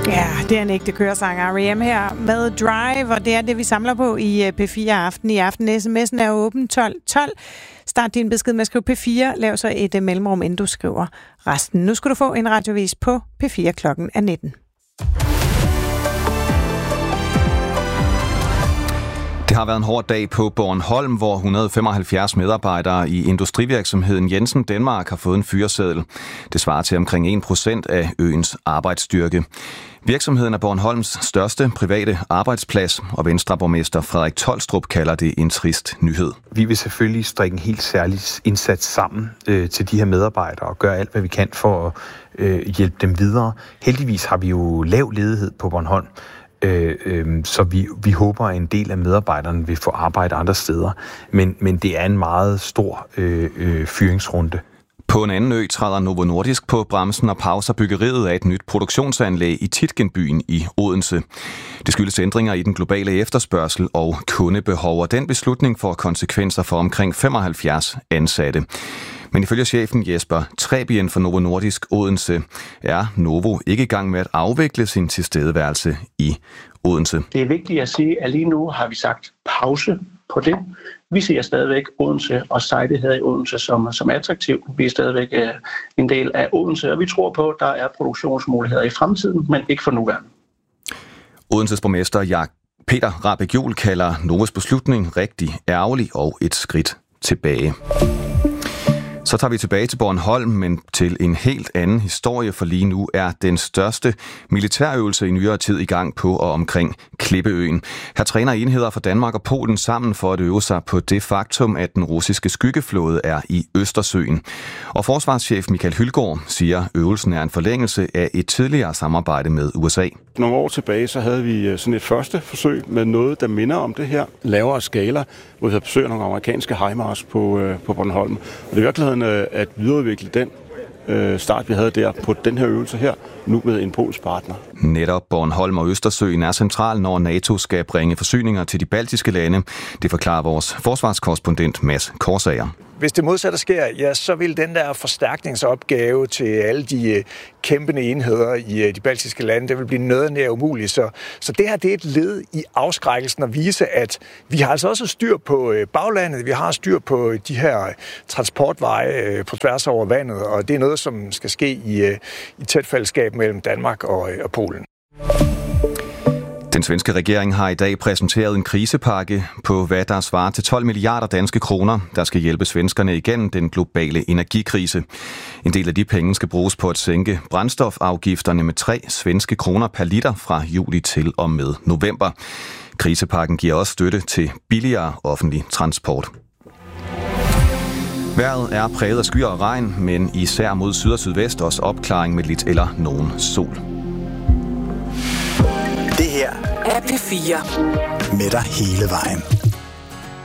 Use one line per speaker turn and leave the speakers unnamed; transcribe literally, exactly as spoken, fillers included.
Ja, det er en ægte køresang. R E M her med Drive, og det er det, vi samler på i P fire Aften. I aften sms'en er åben tolv tolv. Start din besked med at skrive P fire. Lav så et mellemrum, inden du skriver resten. Nu skal du få en radiovis på P fire klokken er nitten.
Det har været en hård dag på Bornholm, hvor et hundrede og femoghalvfjerds medarbejdere i industrivirksomheden Jensen Denmark har fået en fyreseddel. Det svarer til omkring en procent af øens arbejdsstyrke. Virksomheden er Bornholms største private arbejdsplads, og Venstreborgmester Frederik Tolstrup kalder det en trist nyhed.
Vi vil selvfølgelig strikke en helt særlig indsats sammen øh, til de her medarbejdere og gøre alt, hvad vi kan for at øh, hjælpe dem videre. Heldigvis har vi jo lav ledighed på Bornholm. Øh, øh, så vi, vi håber, at en del af medarbejderne vil få arbejde andre steder. Men, men det er en meget stor øh, øh, fyringsrunde.
På en anden ø træder Novo Nordisk på bremsen og pauser byggeriet af et nyt produktionsanlæg i Tietgenbyen i Odense. Det skyldes ændringer i den globale efterspørgsel og kundebehov, og den beslutning får konsekvenser for omkring femoghalvfjerds ansatte. Men ifølge chefen Jesper Trebien for Novo Nordisk Odense er Novo ikke i gang med at afvikle sin tilstedeværelse i Odense.
Det er vigtigt at sige, at lige nu har vi sagt pause på det. Vi ser stadigvæk Odense og sitet her i Odense som, som attraktiv. Vi er stadigvæk uh, en del af Odense, og vi tror på, at der er produktionsmuligheder i fremtiden, men ikke for nuværende.
Odenses borgmester Jak Peter Rahbek Juhl kalder Novos beslutning rigtig ærgerlig og et skridt tilbage. Så tager vi tilbage til Bornholm, men til en helt anden historie, for lige nu er den største militærøvelse i nyere tid i gang på og omkring Klippeøen. Her træner enheder fra Danmark og Polen sammen for at øve sig på det faktum, at den russiske skyggeflåde er i Østersøen. Og forsvarschef Michael Hylgaard siger, at øvelsen er en forlængelse af et tidligere samarbejde med U S A.
Nogle år tilbage så havde vi sådan et første forsøg med noget, der minder om det her lavere skala, hvor vi havde besøgt nogle amerikanske HIMARS på, øh, på Bornholm. Og det er i virkeligheden øh, at videreudvikle den øh, start, vi havde der på den her øvelse her, nu med en polsk partner.
Netop Bornholm og Østersøen er central, når NATO skal bringe forsyninger til de baltiske lande. Det forklarer vores forsvarskorrespondent Mads Korsager.
Hvis det modsatte sker, ja, så vil den der forstærkningsopgave til alle de kæmpende enheder i de baltiske lande, det vil blive noget nær umuligt. Så, så det her det er et led i afskrækkelsen at vise, at vi har altså også styr på baglandet, vi har styr på de her transportveje på tværs over vandet, og det er noget, som skal ske i, i tæt fællesskab mellem Danmark og, og Polen.
Den svenske regering har i dag præsenteret en krisepakke på, hvad der svarer til tolv milliarder danske kroner, der skal hjælpe svenskerne igennem den globale energikrise. En del af de penge skal bruges på at sænke brændstofafgifterne med tre svenske kroner per liter fra juli til og med november. Krisepakken giver også støtte til billigere offentlig transport. Vejret er præget af skyer og regn, men især mod syd og sydvest også opklaring med lidt eller nogen sol.
Det her er P fire med dig hele vejen.